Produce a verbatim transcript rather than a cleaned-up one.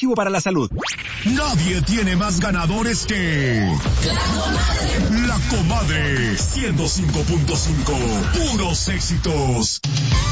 nocivo para la salud. Nadie tiene más ganadores que... La Comadre. ciento cinco punto cinco. Puros éxitos.